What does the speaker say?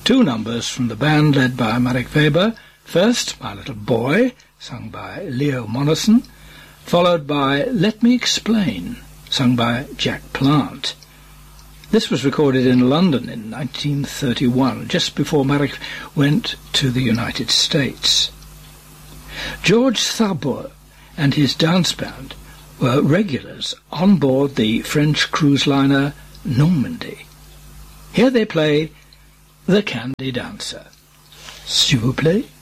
two numbers from the band led by Marek Weber. First, My Little Boy, sung by Leo Monison, followed by Let Me Explain, sung by Jack Plant. This was recorded in London in 1931, just before Marek went to the United States. George Sarbot and his dance band were regulars on board the French cruise liner Normandy. Here they play The Candy Dancer. S'il vous plaît.